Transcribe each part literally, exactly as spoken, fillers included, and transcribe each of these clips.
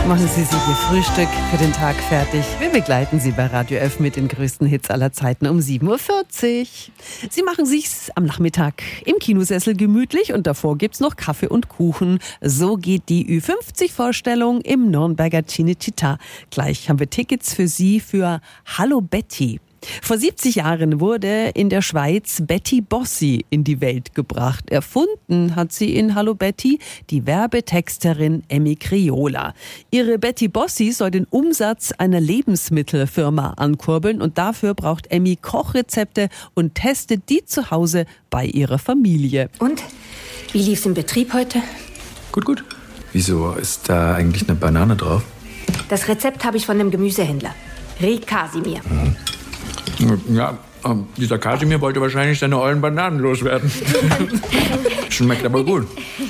Machen Sie sich Ihr Frühstück für den Tag fertig. Wir begleiten Sie bei Radio F mit den größten Hits aller Zeiten um sieben Uhr vierzig. Sie machen sich's am Nachmittag im Kinosessel gemütlich und davor gibt's noch Kaffee und Kuchen. So geht die Ü fünfzig Vorstellung im Nürnberger Cinecittà. Gleich haben wir Tickets für Sie für Hallo Betty. Vor siebzig Jahren wurde in der Schweiz Betty Bossi in die Welt gebracht. Erfunden hat sie in Hallo Betty die Werbetexterin Emmy Criolla. Ihre Betty Bossi soll den Umsatz einer Lebensmittelfirma ankurbeln und dafür braucht Emmy Kochrezepte und testet die zu Hause bei ihrer Familie. Und? Wie lief's im Betrieb heute? Gut, gut. Wieso ist da eigentlich eine Banane drauf? Das Rezept habe ich von dem Gemüsehändler. Reh Kasimir. Mhm. Ja, ähm, dieser Kasimir wollte wahrscheinlich seine ollen Bananen loswerden. Schmeckt aber gut.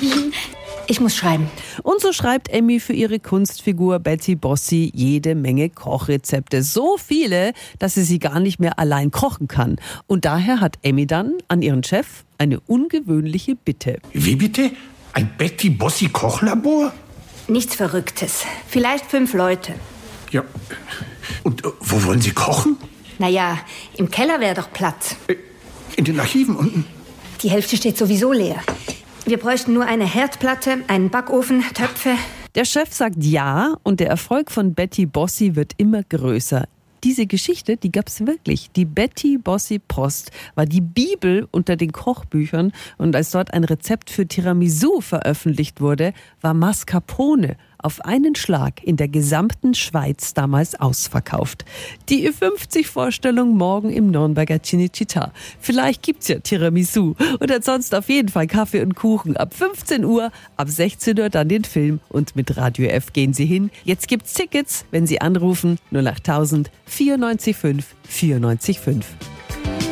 Ich muss schreiben. Und so schreibt Emmy für ihre Kunstfigur Betty Bossi jede Menge Kochrezepte. So viele, dass sie sie gar nicht mehr allein kochen kann. Und daher hat Emmy dann an ihren Chef eine ungewöhnliche Bitte. Wie bitte? Ein Betty Bossi Kochlabor? Nichts Verrücktes. Vielleicht fünf Leute. Ja. Und äh, wo wollen Sie kochen? Naja, im Keller wäre doch Platz. In den Archiven unten? Die Hälfte steht sowieso leer. Wir bräuchten nur eine Herdplatte, einen Backofen, Töpfe. Der Chef sagt ja und der Erfolg von Betty Bossi wird immer größer. Diese Geschichte, die gab's wirklich. Die Betty Bossi Post war die Bibel unter den Kochbüchern und als dort ein Rezept für Tiramisu veröffentlicht wurde, war Mascarpone auf einen Schlag in der gesamten Schweiz damals ausverkauft. Die Ü fünfzig Vorstellung morgen im Nürnberger Cinecittà. Vielleicht gibt's ja Tiramisu und ansonsten auf jeden Fall Kaffee und Kuchen. Ab fünfzehn Uhr, ab sechzehn Uhr dann den Film und mit Radio F gehen Sie hin. Jetzt gibt's Tickets, wenn Sie anrufen null acht tausend vierundneunzig fünf vierundneunzig fünf.